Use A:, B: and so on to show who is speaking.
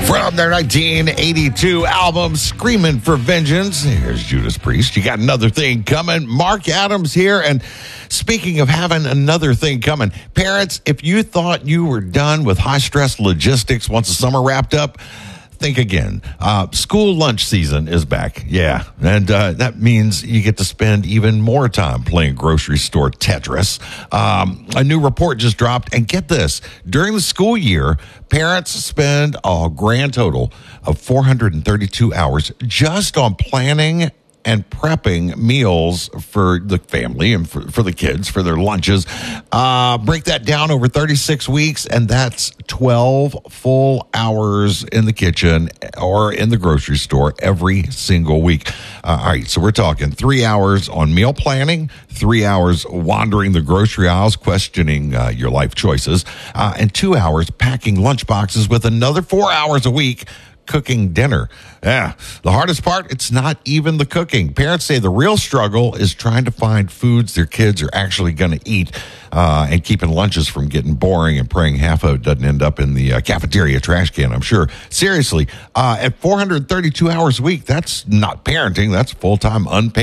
A: From their 1982 album, Screaming for Vengeance, here's Judas Priest. You got another thing coming. Mark Adams here. And speaking of having another thing coming, parents, if you thought you were done with high-stress logistics once the summer wrapped up, think again. School lunch season is back. Yeah. And that means you get to spend even more time playing grocery store Tetris. A new report just dropped. And get this, during the school year, parents spend a grand total of 432 hours just on planning and prepping meals for the family and for the kids, for their lunches. Break that down over 36 weeks, and that's 12 full hours in the kitchen or in the grocery store every single week. All right, so we're talking 3 hours on meal planning, 3 hours wandering the grocery aisles, questioning your life choices, and 2 hours packing lunch boxes, with another 4 hours a week cooking dinner. Yeah, the hardest part, it's not even the cooking. Parents say the real struggle is trying to find foods their kids are actually going to eat, and keeping lunches from getting boring and praying half of it doesn't end up in the cafeteria trash can, I'm sure. Seriously, at 432 hours a week, that's not parenting. That's full-time unpaid